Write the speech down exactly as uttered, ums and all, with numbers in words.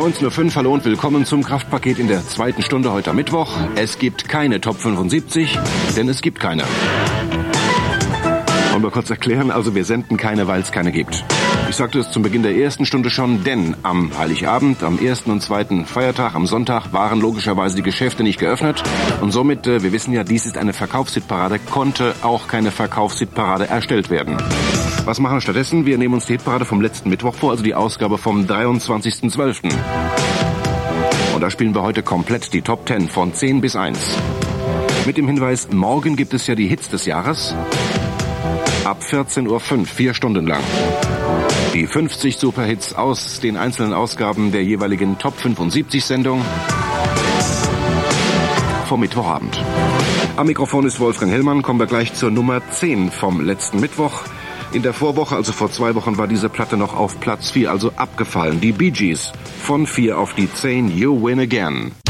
neunzehn Uhr fünf, hallo und willkommen zum Kraftpaket in der zweiten Stunde heute am Mittwoch. Es gibt keine Top fünfundsiebzig, denn es gibt keine. Wollen wir kurz erklären, also wir senden keine, weil es keine gibt. Ich sagte es zum Beginn der ersten Stunde schon, denn am Heiligabend, am ersten und zweiten Feiertag, am Sonntag waren logischerweise die Geschäfte nicht geöffnet. Und somit, wir wissen ja, dies ist eine Verkaufshitparade, konnte auch keine Verkaufshitparade erstellt werden. Was machen wir stattdessen? Wir nehmen uns die Hitparade vom letzten Mittwoch vor, also die Ausgabe vom dreiundzwanzigsten zwölften Und da spielen wir heute komplett die Top zehn von zehn bis eins. Mit dem Hinweis, morgen gibt es ja die Hits des Jahres. Ab vierzehn Uhr fünf, vier Stunden lang. Die fünfzig Superhits aus den einzelnen Ausgaben der jeweiligen Top fünfundsiebzig Sendung vom Mittwochabend. Am Mikrofon ist Wolfgang Hellmann. Kommen wir gleich zur Nummer zehn vom letzten Mittwoch. In der Vorwoche, also vor zwei Wochen, war diese Platte noch auf Platz vier, also abgefallen. Die Bee Gees von vier auf die zehn, You Win Again.